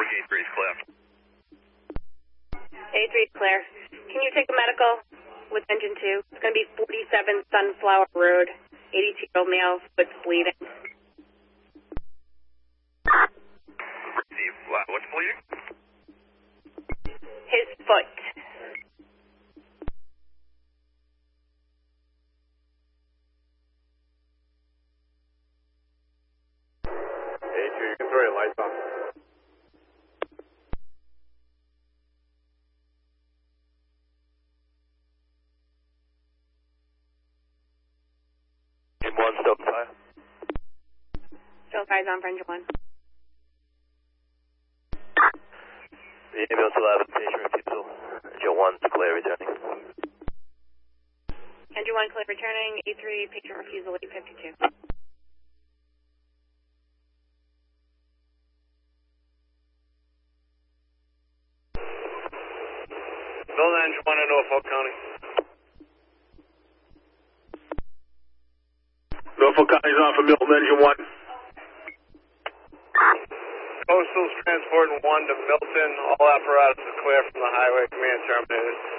A3 is clear. A3 is clear. Can you take a medical with engine 2? It's going to be 47 Sunflower Road, 82-year-old male, foot's bleeding. Receive. What's bleeding? His foot. A2, you can throw your lights on. Engine 1, still fire. Still fires on for engine 1. The ambulance will have a patient refusal. Engine 1 is clear, returning. Engine 1 clear returning. A3 patient refusal 852. Building engine 1 in Norfolk County. Norfolk County's on for Milton, engine 1. Coastal's transporting 1 to Milton. All apparatus is clear from the highway command terminators.